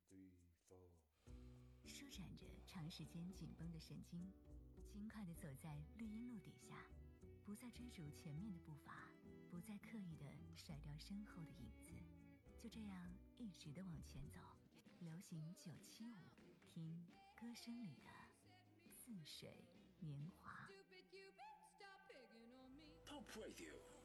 舒展着长时间紧绷的神经，轻快地走在绿荫路底下，不再追逐前面的步伐，不再刻意地甩掉身后的影子，就这样一直地往前走。流行975，听歌声里的似水年华。 Pop Radio